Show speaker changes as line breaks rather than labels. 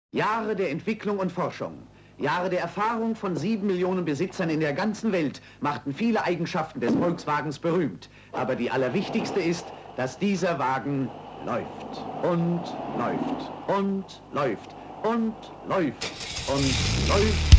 Jahre der Entwicklung und Forschung, Jahre der Erfahrung von 7 Millionen Besitzern in der ganzen Welt machten viele Eigenschaften des Volkswagens berühmt. Aber die allerwichtigste ist, dass dieser Wagen läuft und läuft und läuft und läuft und läuft.